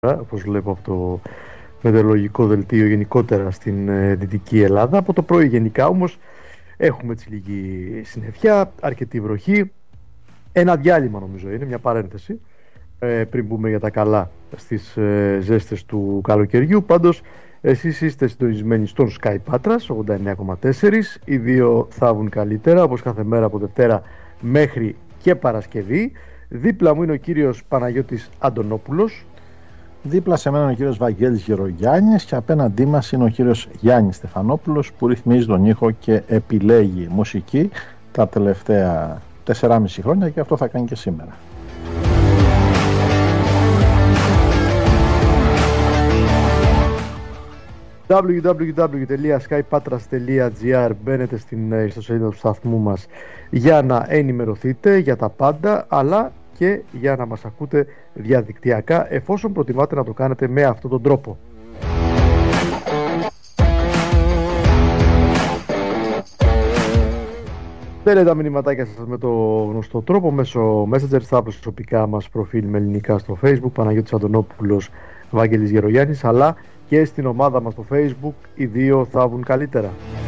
όπως βλέπω από το μετεωρολογικό δελτίο γενικότερα στην Δυτική Ελλάδα. Από το πρωί γενικά όμως έχουμε έτσι λίγη συννεφιά, αρκετή βροχή. Ένα διάλειμμα νομίζω είναι, μια παρένθεση, πριν μπούμε για τα καλά στις ζέστες του καλοκαιριού. Πάντως εσείς είστε συντονισμένοι στον Sky Patras 89,4. Οι δύο θα βγουν καλύτερα όπως κάθε μέρα από Δευτέρα μέχρι και Παρασκευή. Δίπλα μου είναι ο κύριος Παναγιώτης Αντωνόπουλος. Δίπλα σε μένα είναι ο κύριος Βαγγέλης Γερογιάννης και απέναντί μας είναι ο κύριος Γιάννης Στεφανόπουλος, που ρυθμίζει τον ήχο και επιλέγει μουσική τα τελευταία 4,5 χρόνια, και αυτό θα κάνει και σήμερα. www.skypatras.gr. Μπαίνετε στην ιστοσελίδα του σταθμού μας για να ενημερωθείτε για τα πάντα, αλλά και για να μας ακούτε διαδικτυακά, εφόσον προτιμάτε να το κάνετε με αυτόν τον τρόπο. Στέλνετε τα μηνυματάκια σας με το γνωστό τρόπο, μέσω Messenger, στα προσωπικά μας προφίλ με ελληνικά στο Facebook, Παναγιώτης Αντωνόπουλος, Βαγγέλης Γερογιάννης, αλλά και στην ομάδα μας στο Facebook. Οι δύο θα βγουν καλύτερα.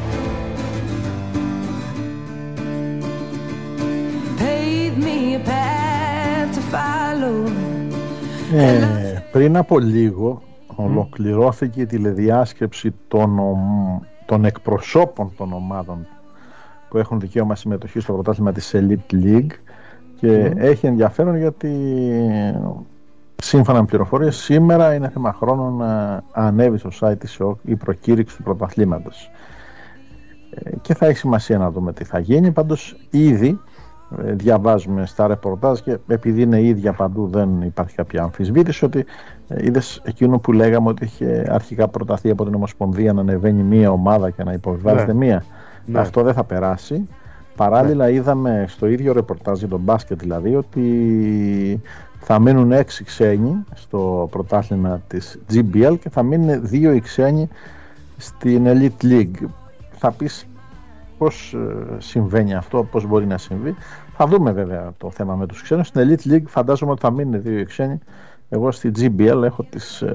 Πριν από λίγο ολοκληρώθηκε η τηλεδιάσκεψη των εκπροσώπων των ομάδων που έχουν δικαίωμα συμμετοχή στο πρωτάθλημα της Elite League, και έχει ενδιαφέρον γιατί σύμφωνα με πληροφορίες σήμερα είναι θέμα χρόνου να ανέβει στο site της ΕΟΚ η προκήρυξη του πρωταθλήματος, και θα έχει σημασία να δούμε τι θα γίνει. Πάντως ήδη διαβάζουμε στα ρεπορτάζ, και επειδή είναι ίδια παντού δεν υπάρχει κάποια αμφισβήτηση, ότι είδες εκείνο που λέγαμε ότι είχε αρχικά προταθεί από την Ομοσπονδία να ανεβαίνει μία ομάδα και να υποβιβάζεται μία. Αυτό δεν θα περάσει. Παράλληλα είδαμε στο ίδιο ρεπορτάζ για τον μπάσκετ δηλαδή ότι θα μείνουν 6 ξένοι στο πρωτάθλημα της GBL και θα μείνουν 2 οι ξένοι στην Elite League. Θα πεις πώς συμβαίνει αυτό, πώς μπορεί να συμβεί. Θα δούμε βέβαια το θέμα με τους ξένους. Στην Elite League φαντάζομαι ότι θα μείνουν 2 οι ξένοι. Εγώ στη GBL έχω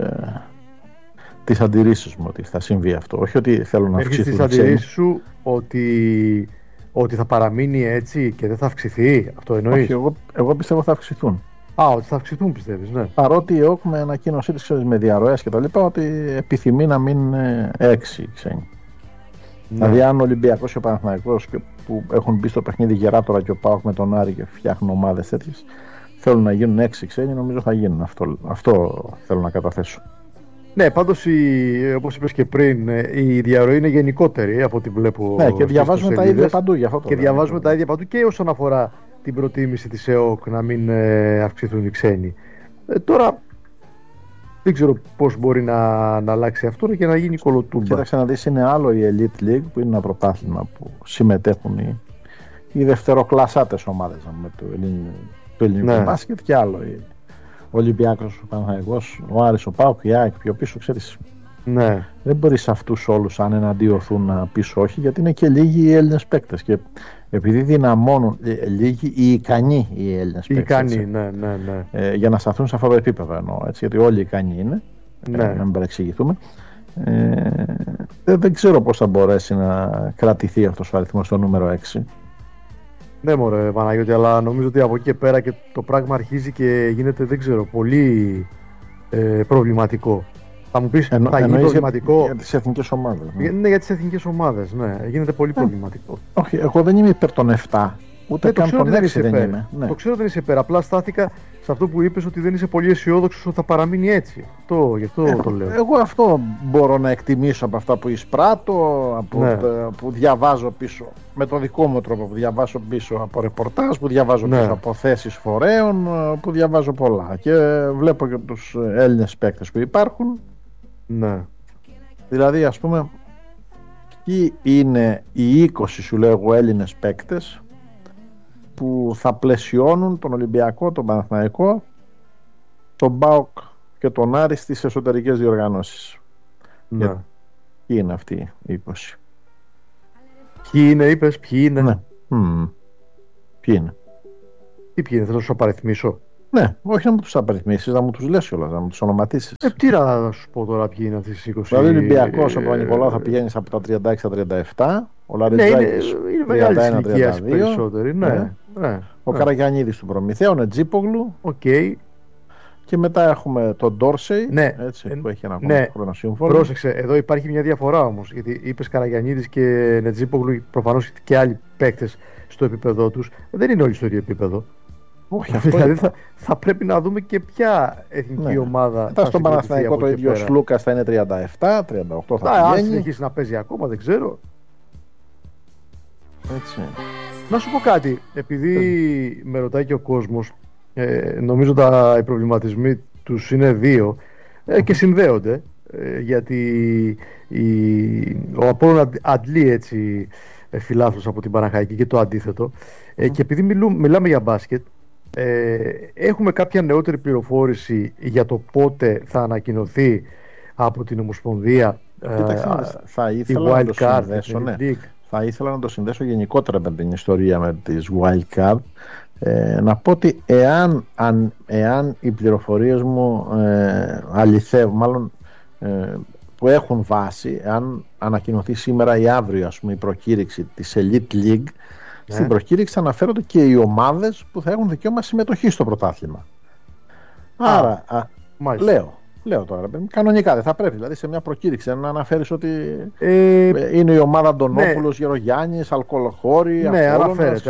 τις αντιρρήσεις μου ότι θα συμβεί αυτό. Όχι ότι θέλω να αυξηθούν. Έχεις τις αντιρρήσεις σου ότι θα παραμείνει έτσι και δεν θα αυξηθεί? Αυτό εννοείς? Όχι, εγώ πιστεύω θα αυξηθούν. Ότι θα αυξηθούν πιστεύεις? Ναι. Παρότι η ΕΟΚ με ανακοίνωσή της με διαρροές και τα λοιπά ότι επιθυμεί να μείνουν 6 ξένοι. Ναι. Δηλαδή αν ο Ολυμπιακός και ο Παναθηναϊκός, που έχουν μπει στο παιχνίδι γεράτορα, και ο ΠΑΟΚ με τον Άρη και φτιάχνουν ομάδες τέτοιες, θέλουν να γίνουν 6 ξένοι, νομίζω θα γίνουν. Αυτό θέλω να καταθέσω. Ναι, πάντως όπως είπες και πριν, η διαρροή είναι γενικότερη από ό,τι βλέπω. Ναι, και διαβάζουμε τα ίδια παντού για αυτό. Και διαβάζουμε τα ίδια παντού και όσον αφορά την προτίμηση της ΕΟΚ να μην αυξηθούν οι ξένοι. Τώρα δεν ξέρω πώς μπορεί να αλλάξει αυτό και να γίνει κολοτούμπα. Κοίταξε να δεις, είναι άλλο η Elite League που είναι ένα πρωτάθλημα που συμμετέχουν οι δευτεροκλασσάτες ομάδες με το ελληνικό μπάσκετ, και άλλο ο Ολυμπιακός, ο Παναθηναϊκός, ο Άρης, ο ΠΑΟΚ, η ΑΕΚ πιο πίσω, ξέρεις. Ναι. Δεν μπορείς αυτούς όλους αν εναντιωθούν να πεις όχι, γιατί είναι και λίγοι οι Έλληνες παίκτες, και επειδή δυναμώνουν λίγοι οι ικανοί οι Έλληνες παίκτες, ναι. Για να σταθούν σε αυτό το επίπεδο εννοώ, έτσι, γιατί όλοι οι ικανοί είναι, να μην παρεξηγηθούμε. Δεν ξέρω πώς θα μπορέσει να κρατηθεί αυτός ο αριθμός στο νούμερο 6. Ναι μωρέ Παναγιώτη, αλλά νομίζω ότι από εκεί και πέρα και το πράγμα αρχίζει και γίνεται, δεν ξέρω, πολύ προβληματικό. Θα μου πεις, θα γίνει προβληματικό για τις εθνικές ομάδες. Ναι, για τις εθνικές ομάδες, ναι. Γίνεται πολύ προβληματικό. Όχι, εγώ δεν είμαι υπέρ των 7. Ούτε καν τον 6 δεν είμαι. Το ξέρω δεν είσαι υπέρ. Απλά στάθηκα σε αυτό που είπες, ότι δεν είσαι πολύ αισιόδοξος ότι θα παραμείνει έτσι. Γι' αυτό το λέω. Εγώ αυτό μπορώ να εκτιμήσω από αυτά που εισπράττω, που διαβάζω πίσω, με το δικό μου τρόπο, που διαβάζω πίσω από ρεπορτάζ, που διαβάζω πίσω από θέσεις φορέων, που διαβάζω πολλά. Και βλέπω και τους Έλληνες παίκτες που υπάρχουν. Ναι. Δηλαδή, ας πούμε, ποιοι είναι οι 20, σου λέω εγώ, Έλληνες παίκτες που θα πλαισιώνουν τον Ολυμπιακό, τον Παναθηναϊκό, τον ΠΑΟΚ και τον Άρη στις εσωτερικές διοργανώσεις? Ναι. Ποιοι είναι αυτοί οι 20? Ποιοι είναι, είπες, ποιοι είναι? Ναι. Ποιοι είναι? Τι ποιοι είναι, θα σου απαριθμίσω? Ναι, όχι να μου τους απαριθμίσεις, να μου τους λες κιόλας, να μου τους ονοματίσεις. Τι να σου πω τώρα, ποιοι είναι αυτοί στις 20. Δηλαδή, ο Ολυμπιακός από τον Νικολάου θα πηγαίνεις από τα 36 στα 37. Ο Λαρετζάκης είναι μεγάλη ηλικία περισσότεροι. Ναι. Ο Καραγιαννίδης του Προμηθέα, ο Νετζίπογλου. Okay. Και μετά έχουμε τον Ντόρσεϊ, που έχει ένα ακόμα χρόνο σύμφωνο. Πρόσεξε, εδώ υπάρχει μια διαφορά όμως. Γιατί είπες Καραγιαννίδης και Νετζίπογλου, προφανώς και άλλοι παίκτες στο επίπεδό τους. Δεν είναι όλοι στο ίδιο επίπεδο. Όχι, αυτό δηλαδή θα πρέπει να δούμε και ποια εθνική ομάδα. Μετά στον Παναθηναϊκό το ίδιο Σλούκας θα είναι 37, 38 θα πηγαίνει. Αν συνεχίσει να παίζει ακόμα, δεν ξέρω. Έτσι. Να σου πω κάτι, επειδή με ρωτάει και ο κόσμος, νομίζω οι προβληματισμοί τους είναι δύο και συνδέονται, γιατί ο Απόλλων αντλεί έτσι φιλάθλους από την Παναχαϊκή και το αντίθετο, και επειδή μιλάμε για μπάσκετ, έχουμε κάποια νεότερη πληροφόρηση για το πότε θα ανακοινωθεί από την Ομοσπονδία θα η ήθελα Wild να το Card, συνδέσω, θα ήθελα να το συνδέσω γενικότερα με την ιστορία με τις Wild Card, να πω ότι εάν οι πληροφορίες μου αληθεύουν, μάλλον που έχουν βάση, αν ανακοινωθεί σήμερα ή αύριο, ας πούμε, η προκήρυξη της Elite League, στην προκήρυξη αναφέρονται και οι ομάδες που θα έχουν δικαίωμα συμμετοχή στο πρωτάθλημα. Άρα, λέω τώρα, κανονικά δεν θα πρέπει. Δηλαδή σε μια προκήρυξη να αναφέρεις ότι είναι η ομάδα Αντωνόπουλος, Γερογιάννης, Αλκολοχώρη. Ναι, αναφέρεται.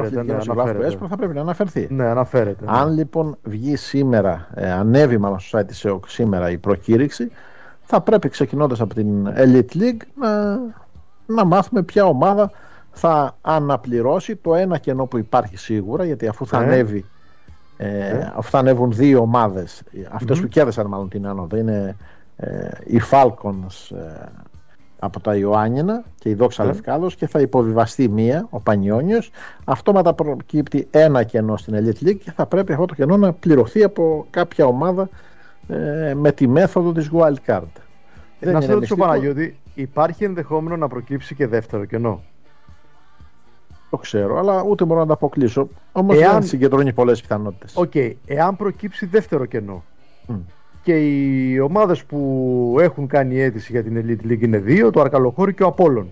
Θα πρέπει να αναφερθεί. Ναι, αναφέρεται. Αν λοιπόν βγει σήμερα, ανέβει μάλλον στο site της ΕΟΚ σήμερα η προκήρυξη, θα πρέπει ξεκινώντας από την Elite League να μάθουμε ποια ομάδα θα αναπληρώσει το ένα κενό που υπάρχει σίγουρα, γιατί αφού θα ανέβει, αφού θα ανέβουν δύο ομάδες, αυτές που κέρδισαν μάλλον την άνοδο είναι οι Falcons από τα Ιωάννινα και η Δόξα Λευκάδος, και θα υποβιβαστεί μία, ο Πανιόνιος. Αυτόματα προκύπτει ένα κενό στην Elite League και θα πρέπει αυτό το κενό να πληρωθεί από κάποια ομάδα με τη μέθοδο της Wild Card. Να σε ρωτήσω, Παναγιώτη, υπάρχει ενδεχόμενο να προκύψει και δεύτερο κενό? Το ξέρω, αλλά ούτε μπορώ να το αποκλείσω. Όμως δεν συγκεντρώνει πολλές πιθανότητες. Εάν προκύψει δεύτερο κενό και οι ομάδες που έχουν κάνει αίτηση για την Elite League είναι δύο, το Αρκαλοχώρι και ο Απόλλων,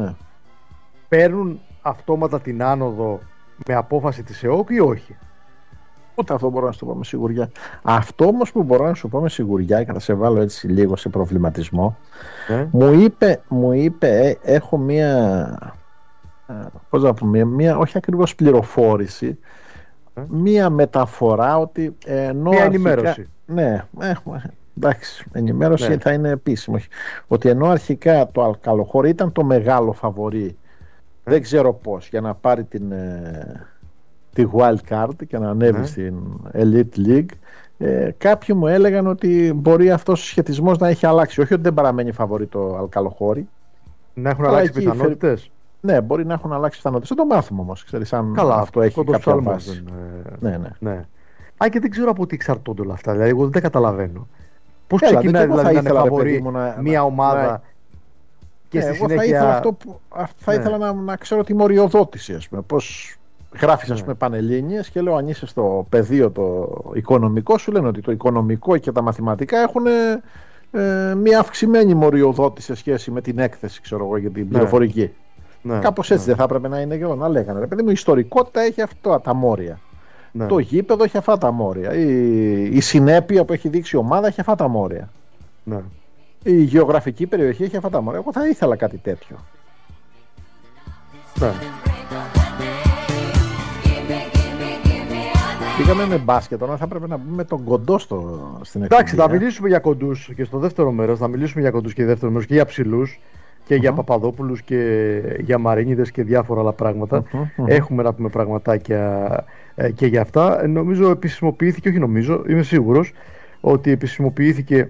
παίρνουν αυτόματα την άνοδο με απόφαση της ΕΟΚ ή όχι? Ούτε αυτό μπορώ να σου το πω με σιγουριά. Αυτό όμως που μπορώ να σου πω με σιγουριά, και θα σε βάλω έτσι λίγο σε προβληματισμό, μου είπε έχω μία, πώς να πούμε, όχι ακριβώς πληροφόρηση, μία μεταφορά ότι μία ενημέρωση. Ναι, εντάξει, ενημέρωση θα είναι επίσημο. Ότι ενώ αρχικά το Αλκαλοχώρι ήταν το μεγάλο φαβορί, δεν ξέρω πώς, για να πάρει τη Wild Card και να ανέβει στην Elite League, κάποιοι μου έλεγαν ότι μπορεί αυτός ο σχετισμός να έχει αλλάξει. Όχι ότι δεν παραμένει φαβορί το Αλκαλοχώρι. Να έχουν αλλάξει πιθανότητες. Ναι, μπορεί να έχουν αλλάξει πιθανότητες. Δεν το μάθουμε όμως. Ξέρεις, αν αυτό έχει κάποια βάση. Ναι. Και δεν ξέρω από τι εξαρτώνται όλα αυτά. Δηλαδή, εγώ δεν καταλαβαίνω. Πώς ξεκινάει δηλαδή να είναι φαβορί μια ομάδα και στη συνέχεια... Θα ήθελα να ξέρω τη μοριοδότηση, ας πούμε. Πώς γράφεις, ας πούμε, πανελλήνιες και λέω, αν είσαι στο πεδίο το οικονομικό, σου λένε ότι το οικονομικό και τα μαθηματικά έχουν μια αυξημένη μοριοδότηση σε σχέση με την έκθεση, ξέρω εγώ, για την πληροφορική. Κάπως έτσι δεν θα έπρεπε να είναι και εδώ, να λέγανε, ρε παιδί μου, η ιστορικότητα έχει αυτά τα μόρια. Το γήπεδο έχει αυτά τα μόρια. Η συνέπεια που έχει δείξει η ομάδα έχει αυτά τα μόρια. Η γεωγραφική περιοχή έχει αυτά τα μόρια. Εγώ θα ήθελα κάτι τέτοιο. Πήγαμε με μπάσκετ, τώρα θα πρέπει να μπούμε τον κοντό στην εκπομπή. Εντάξει, θα μιλήσουμε για κοντούς και στο δεύτερο μέρος. Θα μιλήσουμε για κοντούς και δεύτερο μέρος και για ψηλούς και για Παπαδόπουλους και για Μαρίνιδες και διάφορα άλλα πράγματα. Έχουμε να πούμε πραγματάκια και για αυτά. Νομίζω επισημοποιήθηκε, όχι νομίζω, είμαι σίγουρος ότι επισημοποιήθηκε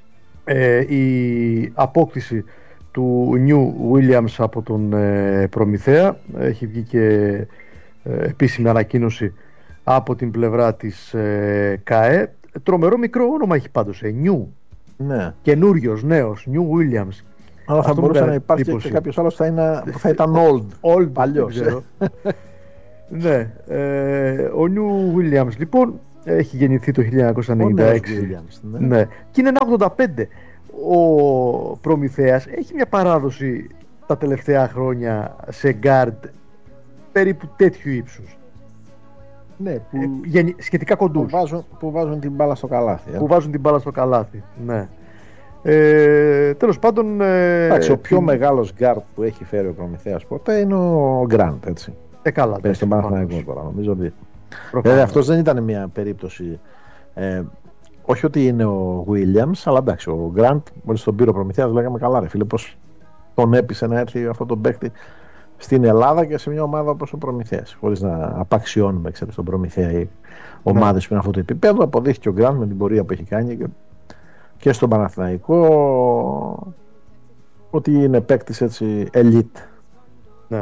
η απόκτηση του Νιου Williams από τον Προμηθέα. Έχει βγει και επίσημη ανακοίνωση από την πλευρά της ΚΑΕ. Τρομερό μικρό όνομα έχει πάντως, Νιου. Καινούριος, νέος, Νιου Williams. Αλλά θα μπορούσε να υπάρχει και κάποιος άλλος που θα ήταν old παλιός. Ναι, ο Νιου Williams λοιπόν έχει γεννηθεί το 1996. Ο νέος Williams, ναι. Ναι. Και είναι ένα 85. Ο Προμηθέας έχει μια παράδοση τα τελευταία χρόνια σε γκάρντ περίπου τέτοιου ύψους. Ναι, σχετικά κοντούς. Που βάζουν την μπάλα στο καλάθι. Που βάζουν την μπάλα στο καλάθι, ναι. Τέλος πάντων... Εντάξει, ο πιο μεγάλος γκάρντ που έχει φέρει ο Προμηθέας ποτέ είναι ο Γκραντ, έτσι. Καλά. Παίζει στον Παναθηναϊκό τώρα, νομίζω ότι... Βέβαια, αυτός δεν ήταν μια περίπτωση... όχι ότι είναι ο Williams, αλλά εντάξει, ο Γκραντ, μόλις τον πήρε ο Προμηθέας, λέγαμε καλά ρε φίλε, πως τον έπεισε να έρθει αυτό τον παίκτη στην Ελλάδα και σε μια ομάδα όπως ο Προμηθέας, χωρίς να απαξιώνουμε, ξέρετε, στον Προμηθέα ή ομάδες που είναι αυτό το επίπεδο. Αποδείχθηκε ο Γκραντ με την πορεία που έχει κάνει και στον Παναθηναϊκό ότι είναι παίκτης έτσι elite. Ναι.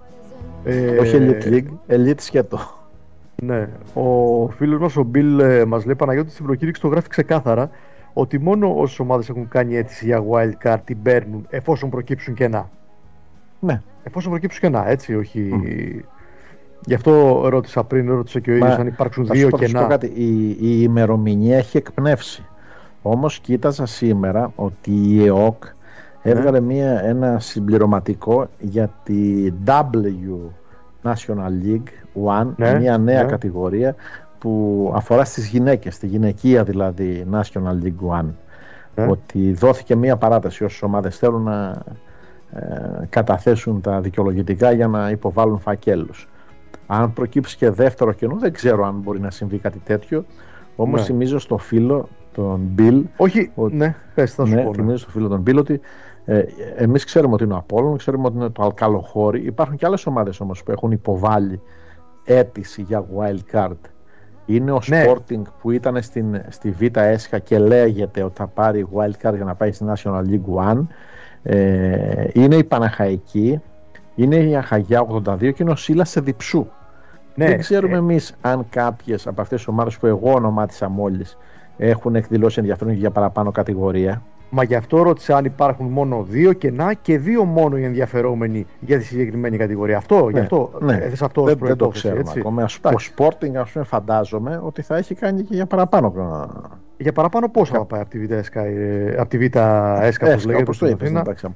Όχι elite league, elite σκέτο. Ναι. Ο φίλος μας ο Μπιλ μας λέει, Παναγιώτη, στην προκήρυξη το γράφει ξεκάθαρα ότι μόνο όσες ομάδες έχουν κάνει αίτηση για wild card την παίρνουν εφόσον προκύψουν κενά. Ναι. Εφόσον προκύψουν κενά, έτσι, όχι... Γι' αυτό ρώτησα πριν, ρώτησα και ο ίδιος αν υπάρξουν δύο κενά. Κάτι, η ημερομηνία έχει εκπνεύσει. Όμως κοίταζα σήμερα ότι η ΕΟΚ έβγαλε ένα συμπληρωματικό για τη W National League One, μια νέα κατηγορία που αφορά στις γυναίκες, τη γυναικεία δηλαδή National League One. Ότι δόθηκε μια παράταση όσες ομάδες θέλουν να καταθέσουν τα δικαιολογητικά για να υποβάλουν φακέλους. Αν προκύψει και δεύτερο κενό, δεν ξέρω αν μπορεί να συμβεί κάτι τέτοιο. Όμως θυμίζω στο φίλο τον Bill. Όχι, θυμίζω στο φίλο τον Bill ότι εμείς ξέρουμε ότι είναι ο Απόλλων, ξέρουμε ότι είναι το Αλκαλοχώρι. Υπάρχουν και άλλες ομάδες όμως που έχουν υποβάλει αίτηση για wild card. Είναι ο Sporting που ήταν στη Β' Έσχα και λέγεται ότι θα πάρει wild card για να πάει στη National League One. Είναι η Παναχαϊκή, είναι η Αχαγιά 82 και είναι ο Σίλας σε Διψού. Δεν ξέρουμε εμείς αν κάποιες από αυτές τις ομάδες που εγώ ονομάτισα μόλις έχουν εκδηλώσει ενδιαφέρον για παραπάνω κατηγορία. Μα γι' αυτό ρώτησα αν υπάρχουν μόνο δύο κενά και δύο μόνο οι ενδιαφερόμενοι για τη συγκεκριμένη κατηγορία. Αυτό δεν το ξέρουμε ακόμα. Ο Sporting, ας πούμε, φαντάζομαι ότι θα έχει κάνει και για παραπάνω. Για παραπάνω πόσο θα πάει από τη Β' Έσκα, όπως το είπες.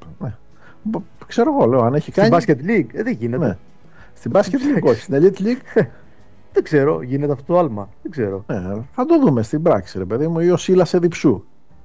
Ξέρω εγώ, λέω, αν έχει κάνει. Στην Basket League δεν γίνεται. Ναι. Στην Basket League, όχι. Στην Elite League. Δεν ξέρω, γίνεται αυτό το άλμα. Δεν ξέρω. Θα το δούμε στην πράξη, ρε παιδί μου, ή ο Σίλας σε Διψού.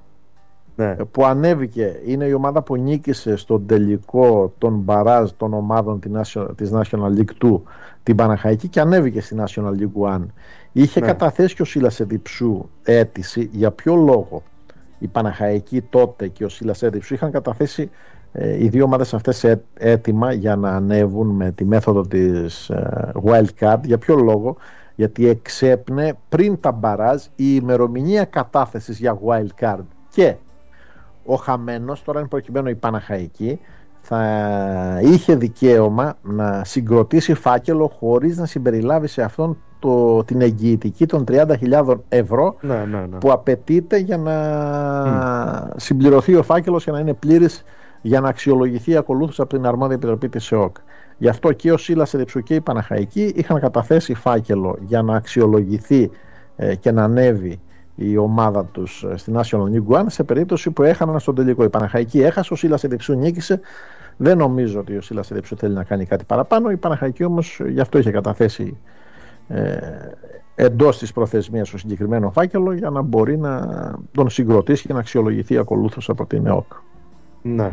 Που ανέβηκε, είναι η ομάδα που νίκησε στον τελικό των μπαράζ των ομάδων της National League 2 την Παναχαϊκή και ανέβηκε στη National League 1. Είχε καταθέσει και ο Σίλας σε Διψού αίτηση. Για ποιο λόγο? Η Παναχαϊκή τότε και ο Σίλας σε Διψού είχαν καταθέσει οι δύο ομάδες αυτές έτοιμα για να ανέβουν με τη μέθοδο της wild card. Για ποιο λόγο? Γιατί εξέπνε πριν τα μπαράζ η ημερομηνία κατάθεσης για wild card και ο χαμένος, τώρα είναι προκειμένου η Παναχαϊκή, θα είχε δικαίωμα να συγκροτήσει φάκελο χωρίς να συμπεριλάβει σε αυτόν την εγγυητική των 30.000 ευρώ που απαιτείται για να συμπληρωθεί ο φάκελος και να είναι πλήρης για να αξιολογηθεί ακολούθως από την αρμόδια επιτροπή της ΕΟΚ. Γι' αυτό και ο Σίλας Διψού και η Παναχαϊκή είχαν καταθέσει φάκελο για να αξιολογηθεί και να ανέβει η ομάδα τους στη National League One σε περίπτωση που έχαναν στον τελικό. Η Παναχαϊκή έχασε, ο Σίλας Διψού νίκησε. Δεν νομίζω ότι ο Σίλας Διψού θέλει να κάνει κάτι παραπάνω. Η Παναχαϊκή όμως γι' αυτό είχε καταθέσει εντός της προθεσμίας ο συγκεκριμένο φάκελο για να μπορεί να τον συγκροτήσει και να αξιολογηθεί ακολούθως από την ΕΟΚ. Ναι.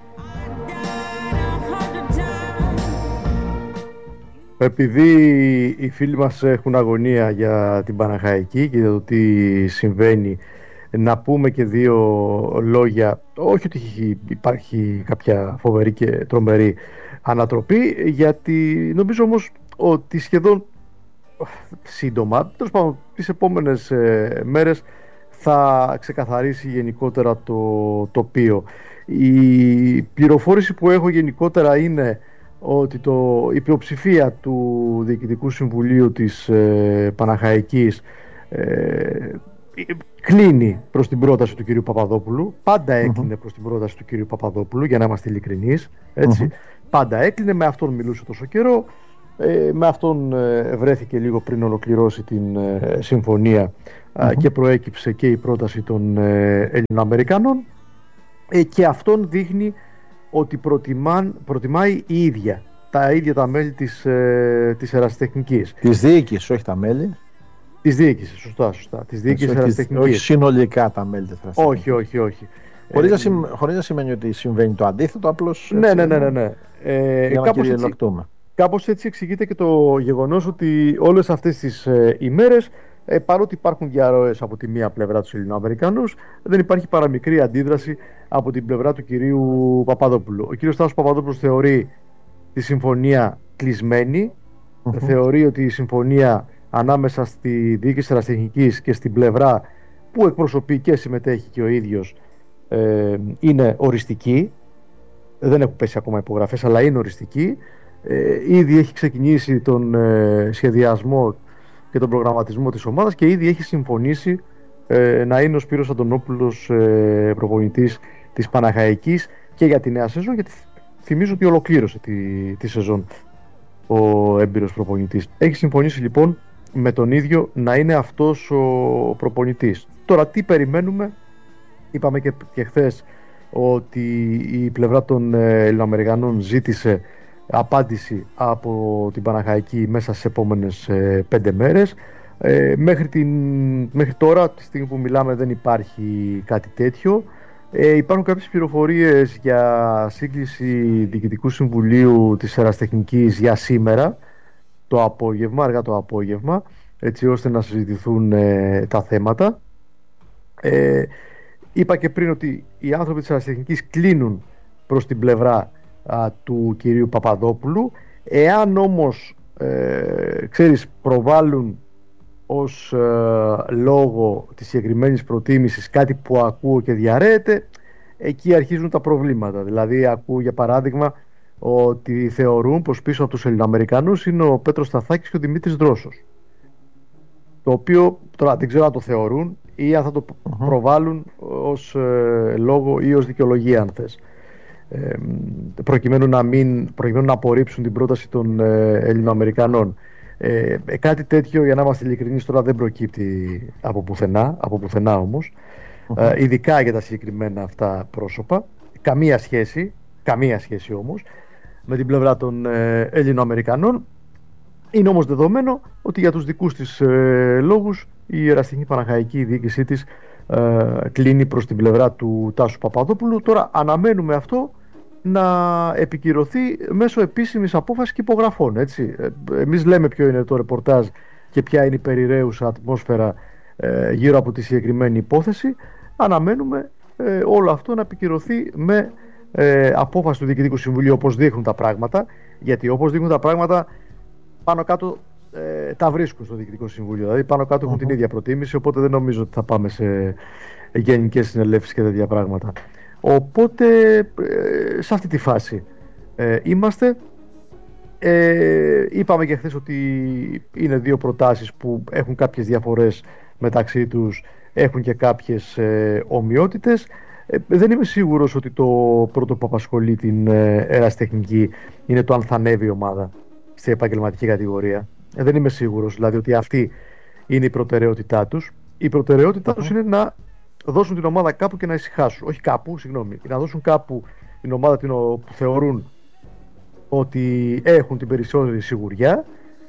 Επειδή οι φίλοι μας έχουν αγωνία για την Παναχαϊκή και για το τι συμβαίνει, να πούμε και δύο λόγια. Όχι ότι υπάρχει κάποια φοβερή και τρομερή ανατροπή, γιατί νομίζω όμως ότι σχεδόν σύντομα, τέλος πάντων τις επόμενες μέρες, θα ξεκαθαρίσει γενικότερα το τοπίο. Η πληροφόρηση που έχω γενικότερα είναι ότι η πλειοψηφία του Διοικητικού Συμβουλίου της Παναχαϊκής κλείνει προς την πρόταση του κυρίου Παπαδόπουλου. Πάντα έκλεινε προς την πρόταση του κυρίου Παπαδόπουλου, για να είμαστε ειλικρινείς, έτσι. Πάντα έκλεινε, με αυτόν μιλούσε τόσο καιρό. Με αυτόν βρέθηκε λίγο πριν ολοκληρώσει την συμφωνία και προέκυψε και η πρόταση των Ελληνοαμερικανών, και αυτόν δείχνει ότι προτιμάει η ίδια τα ίδια τα μέλη της ερασιτεχνικής. Της διοίκησης, όχι τα μέλη. Της διοίκησης, σωστά. Της διοίκησης ερασιτεχνικής. Όχι συνολικά τα μέλη της ερασιτεχνικής. Όχι. Χωρίς να σημαίνει ότι συμβαίνει το αντίθετο, απλώς. Ναι. Για να κυριολεκτούμε. Κάπως έτσι εξηγείται και το γεγονός ότι όλες αυτές τις ημέρες, παρότι υπάρχουν διαρροές από τη μία πλευρά τους Ελληνοαμερικανούς, δεν υπάρχει παραμικρή αντίδραση από την πλευρά του κυρίου Παπαδόπουλου. Ο κύριος Τάσος Παπαδόπουλος θεωρεί τη συμφωνία κλεισμένη, θεωρεί ότι η συμφωνία ανάμεσα στη διοίκηση ερασιτεχνικής και στην πλευρά που εκπροσωπεί και συμμετέχει και ο ίδιος είναι οριστική. Δεν έχουν πέσει ακόμα υπογραφές, αλλά είναι οριστική. Ήδη έχει ξεκινήσει τον σχεδιασμό και τον προγραμματισμό της ομάδας και ήδη έχει συμφωνήσει να είναι ο Σπύρος Αντωνόπουλος προπονητής της Παναχαϊκής και για τη νέα σεζόν, γιατί θυμίζω ότι ολοκλήρωσε τη σεζόν ο έμπειρος προπονητής. Έχει συμφωνήσει λοιπόν με τον ίδιο να είναι αυτός ο προπονητής. Τώρα τι περιμένουμε? Είπαμε και χθες ότι η πλευρά των Ελληνοαμερικανών ζήτησε απάντηση από την Παναχαϊκή μέσα στις επόμενες 5 μέρες. Μέχρι τώρα, τη στιγμή που μιλάμε, δεν υπάρχει κάτι τέτοιο. Υπάρχουν κάποιες πληροφορίες για σύγκληση Διοικητικού Συμβουλίου της Ερασιτεχνικής για σήμερα το απόγευμα, αργά το απόγευμα, έτσι ώστε να συζητηθούν τα θέματα. Είπα και πριν ότι οι άνθρωποι της Ερασιτεχνικής κλείνουν προς την πλευρά του κυρίου Παπαδόπουλου. Εάν όμως προβάλλουν ως λόγο της συγκεκριμένης προτίμησης κάτι που ακούω και διαρρέεται, εκεί αρχίζουν τα προβλήματα. Δηλαδή ακούω για παράδειγμα ότι θεωρούν πως πίσω από τους Ελληνοαμερικανούς είναι ο Πέτρος Σταθάκης και ο Δημήτρης Δρόσος, το οποίο τώρα δεν ξέρω αν το θεωρούν ή αν θα το προβάλλουν ως λόγο ή ως δικαιολογία, αν θες, προκειμένου να απορρίψουν την πρόταση των Ελληνοαμερικανών. Κάτι τέτοιο, για να είμαστε ειλικρινείς, τώρα δεν προκύπτει από πουθενά όμως, ειδικά για τα συγκεκριμένα αυτά πρόσωπα. Καμία σχέση όμως με την πλευρά των Ελληνοαμερικανών. Είναι όμως δεδομένο ότι για τους δικούς της λόγους η Ερασιτεχνική Παναχαϊκή, η διοίκησή της, κλείνει προς την πλευρά του Τάσου Παπαδόπουλου. Τώρα αναμένουμε αυτό να επικυρωθεί μέσω επίσημης απόφασης και υπογραφών, έτσι. Εμείς λέμε ποιο είναι το ρεπορτάζ και ποια είναι η περιραίουσα ατμόσφαιρα γύρω από τη συγκεκριμένη υπόθεση. Αναμένουμε όλο αυτό να επικυρωθεί με απόφαση του Διοικητικού Συμβουλίου, όπως δείχνουν τα πράγματα, γιατί όπως δείχνουν τα πράγματα, πάνω κάτω τα βρίσκουν στο Διοικητικό Συμβούλιο. Δηλαδή πάνω κάτω έχουν την ίδια προτίμηση, οπότε δεν νομίζω ότι θα πάμε σε γενικές συνελεύσεις και τέτοια πράγματα. Οπότε σε αυτή τη φάση είμαστε. Είπαμε και χθες ότι είναι δύο προτάσεις που έχουν κάποιες διαφορές μεταξύ τους, έχουν και κάποιες ομοιότητες. Δεν είμαι σίγουρος ότι το πρώτο που απασχολεί την ερασιτεχνική είναι το αν θα ανέβει η ομάδα στην επαγγελματική κατηγορία. Δεν είμαι σίγουρος δηλαδή ότι αυτή είναι η προτεραιότητά τους. Η προτεραιότητά τους είναι να δώσουν την ομάδα κάπου και να ησυχάσουν. Όχι κάπου, συγγνώμη. Να δώσουν κάπου την ομάδα που θεωρούν ότι έχουν την περισσότερη σιγουριά,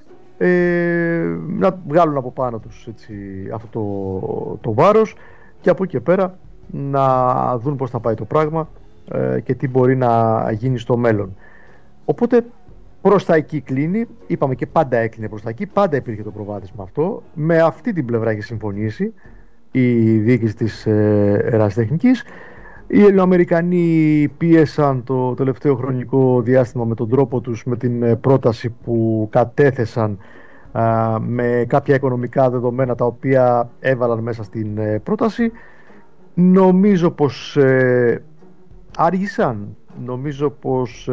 να βγάλουν από πάνω τους, έτσι, αυτό το βάρος, και από εκεί και πέρα να δουν πώς θα πάει το πράγμα και τι μπορεί να γίνει στο μέλλον. Οπότε προς τα εκεί κλείνει. Είπαμε και πάντα έκλεινε προς τα εκεί. Πάντα υπήρχε το προβάδισμα αυτό. Με αυτή την πλευρά έχει συμφωνήσει η διοίκηση της ερασιτεχνικής. Οι Ελληνοαμερικανοί πίεσαν το τελευταίο χρονικό διάστημα με τον τρόπο τους, με την πρόταση που κατέθεσαν, με κάποια οικονομικά δεδομένα τα οποία έβαλαν μέσα στην πρόταση. Νομίζω πως άργησαν, νομίζω πως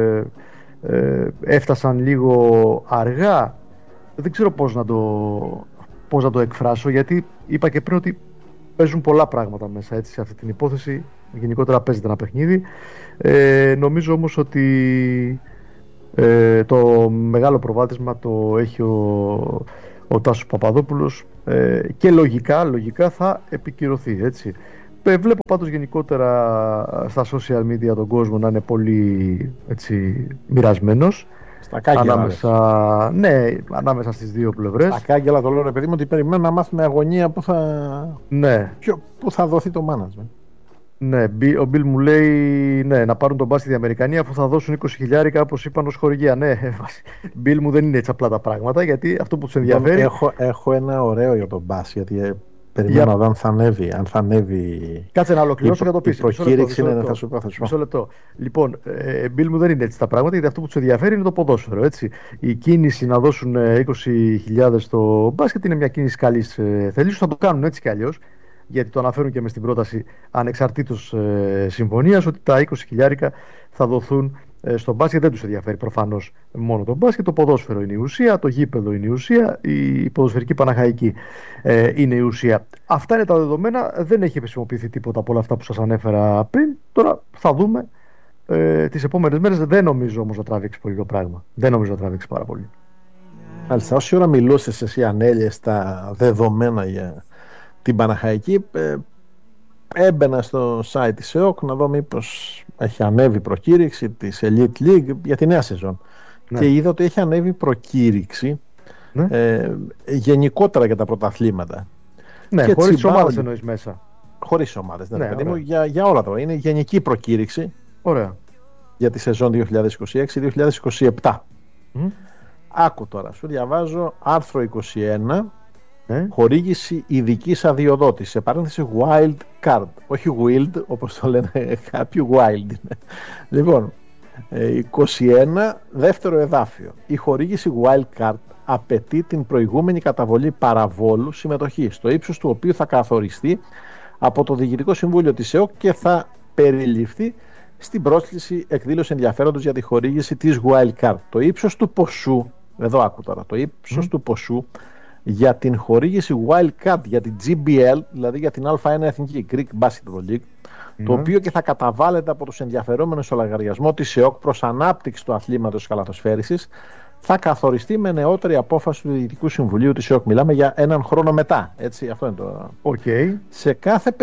έφτασαν λίγο αργά. Δεν ξέρω πώς να το εκφράσω, γιατί είπα και πριν ότι παίζουν πολλά πράγματα μέσα, έτσι, σε αυτή την υπόθεση. Γενικότερα παίζεται ένα παιχνίδι. Νομίζω όμως ότι Το μεγάλο προβάδισμα το έχει ο Τάσος Παπαδόπουλος και λογικά θα επικυρωθεί, έτσι. Βλέπω πάντως γενικότερα στα social media τον κόσμο να είναι πολύ, έτσι, μοιρασμένος. Στα κάγκελα. Ανάμεσα στις δύο πλευρές. Στα κάγκελα το λέω, ρε παιδί μου, ότι περιμένω να μάθουμε αγωνία που θα δοθεί το management. Ναι, ο Μπιλ μου λέει να πάρουν τον μπάσκετ οι Αμερικανοί αφού θα δώσουν 20.000 όπως είπαν ως χορηγία. Ναι, Μπιλ μου, δεν είναι έτσι απλά τα πράγματα, γιατί αυτό που τους ενδιαφέρει. Έχω ένα ωραίο για τον μπάσκετ, γιατί περιμένω αν θα ανέβει. Κάτσε να ολοκληρώσω για το πίσω. Η προκήρυξη θα σου πω. Μισό λεπτό. Λοιπόν, Μπιλ μου, δεν είναι έτσι τα πράγματα, γιατί αυτό που τους ενδιαφέρει είναι το ποδόσφαιρο. Έτσι. Η κίνηση να δώσουν 20.000 στο μπάσκετ είναι μια κίνηση καλής θελήσεως. Θα το κάνουν έτσι κι αλλιώς, γιατί το αναφέρουν και μες στην πρόταση ανεξαρτήτως συμφωνίας, ότι τα 20.000 θα δοθούν στο μπάσκετ. Δεν τους ενδιαφέρει προφανώς μόνο το μπάσκετ, το ποδόσφαιρο είναι η ουσία, το γήπεδο είναι η ουσία, η ποδοσφαιρική Παναχαϊκή είναι η ουσία. Αυτά είναι τα δεδομένα, δεν έχει χρησιμοποιηθεί τίποτα από όλα αυτά που σας ανέφερα πριν. Τώρα θα δούμε τις επόμενες μέρες. Δεν νομίζω όμως να τράβηξει πολύ το πράγμα. Δεν νομίζω να τράβηξει πάρα πολύ. Μάλιστα, όση ώρα μιλούσες εσύ, Ανέλια, στα δεδομένα για την Παναχαϊκή, έμπαινα στο site της ΕΟΚ να δω μήπως έχει ανέβει προκήρυξη της Elite League για τη νέα σεζόν. Ναι. Και είδα ότι έχει ανέβει προκήρυξη γενικότερα για τα πρωταθλήματα. Ναι, και χωρίς ομάδες εννοείς μέσα. Χωρίς ομάδες, ναι, παιδί μου, για όλα τώρα. Είναι γενική προκήρυξη. Ωραία. Για τη σεζόν 2026-2027. Άκου τώρα, σου διαβάζω άρθρο 21. Χορήγηση ειδικής αδειοδότησης, σε παρένθεση wild card, όχι wild όπως το λένε κάποιοι, wild. Λοιπόν, 21, δεύτερο εδάφιο. Η χορήγηση wild card απαιτεί την προηγούμενη καταβολή παραβόλου συμμετοχή, στο ύψος του οποίου θα καθοριστεί από το Διοικητικό Συμβούλιο της ΕΟΚ και θα περιληφθεί στην πρόσκληση εκδήλωση ενδιαφέροντος για τη χορήγηση της wild card. Το ύψος του ποσού, εδώ άκου τώρα, το ύψος του ποσού για την χορήγηση wildcard για την GBL, δηλαδή για την Α1 Εθνική Greek Basketball League, το οποίο και θα καταβάλλεται από τους ενδιαφερόμενους στο λογαριασμό της ΕΟΚ προς ανάπτυξη του αθλήματος καλαθοσφαίρισης, θα καθοριστεί με νεότερη απόφαση του Διοικητικού Συμβουλίου της ΕΟΚ. Μιλάμε για έναν χρόνο μετά. Έτσι, αυτό είναι το. Σε κάθε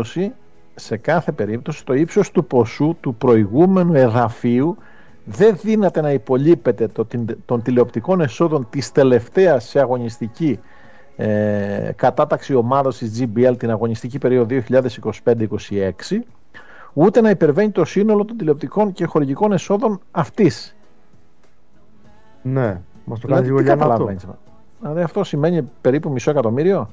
περίπτωση το ύψος του ποσού του προηγούμενου εδαφίου δεν δύναται να υπολείπεται των τηλεοπτικών εσόδων της τελευταίας σε αγωνιστική κατάταξη ομάδος της GBL την αγωνιστική περίοδο 2025-26, ούτε να υπερβαίνει το σύνολο των τηλεοπτικών και χορηγικών εσόδων αυτής. Ναι, μας το κάνει λίγο λιανάτο. Δηλαδή αυτό σημαίνει περίπου $500,000.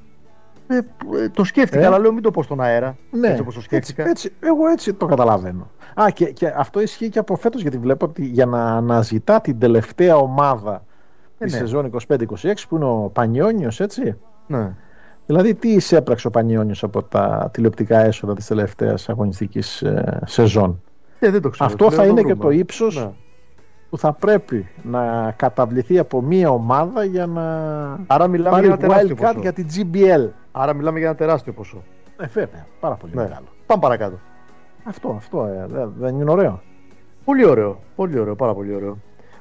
Το σκέφτηκα, αλλά λέω μην το πω στον αέρα. Ναι, έτσι όπως το σκέφτηκα. Εγώ έτσι το καταλαβαίνω. Και αυτό ισχύει και από φέτος, γιατί βλέπω ότι για να αναζητά την τελευταία ομάδα τη σεζόν 25-26, που είναι ο Πανιόνιος, έτσι. Ναι. Δηλαδή, τι εισέπραξε ο Πανιόνιος από τα τηλεοπτικά έσοδα της τελευταίας αγωνιστικής σεζόν. Δεν το ξέρω. Αυτό θα είναι και το ύψος που θα πρέπει να καταβληθεί από μία ομάδα για να πάρει wildcard για την GBL. Άρα μιλάμε για ένα τεράστιο ποσό. Βέβαια, πάρα πολύ μεγάλο. Πάμε παρακάτω. Αυτό δεν είναι ωραίο? Πολύ ωραίο, πάρα πολύ ωραίο.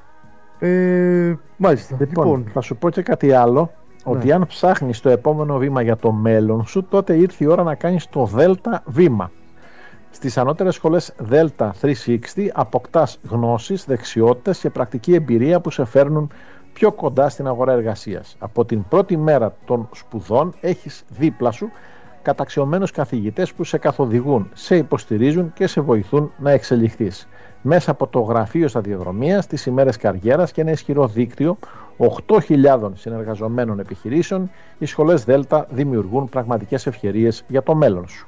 Μάλιστα. Λοιπόν, θα σου πω και κάτι άλλο. Ότι αν ψάχνεις το επόμενο βήμα για το μέλλον σου, τότε ήρθε η ώρα να κάνεις το Δέλτα βήμα. Στις ανώτερες σχολές Delta 360 αποκτάς γνώσεις, δεξιότητες και πρακτική εμπειρία που σε φέρνουν πιο κοντά στην αγορά εργασίας. Από την πρώτη μέρα των σπουδών έχεις δίπλα σου καταξιωμένους καθηγητές που σε καθοδηγούν, σε υποστηρίζουν και σε βοηθούν να εξελιχθείς. Μέσα από το γραφείο σταδιοδρομίας, τις ημέρες καριέρας και ένα ισχυρό δίκτυο 8.000 συνεργαζομένων επιχειρήσεων, οι σχολές Delta δημιουργούν πραγματικές ευκαιρίες για το μέλλον σου.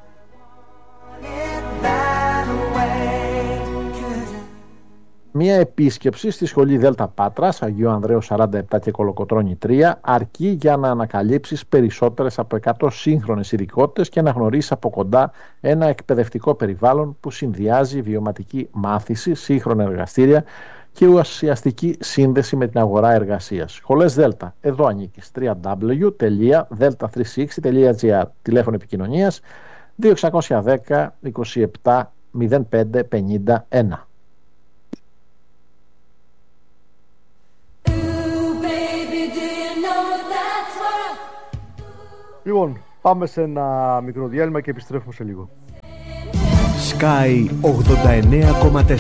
Μία επίσκεψη στη σχολή Δέλτα Πάτρας, Αγίου Ανδρέου 47 και Κολοκοτρώνη 3, αρκεί για να ανακαλύψεις περισσότερες από 100 σύγχρονες ειδικότητες και να γνωρίσεις από κοντά ένα εκπαιδευτικό περιβάλλον που συνδυάζει βιωματική μάθηση, σύγχρονα εργαστήρια και ουσιαστική σύνδεση με την αγορά εργασίας. Σχολές Δέλτα, εδώ ανήκεις. www.delta360.gr. Τηλέφωνο επικοινωνίας 2610 27 05 51. Λοιπόν, πάμε σε ένα μικρό διάλειμμα και επιστρέφουμε σε λίγο. Sky 89,4.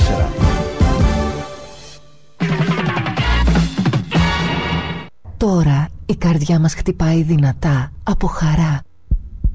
Τώρα η καρδιά μας χτυπάει δυνατά από χαρά.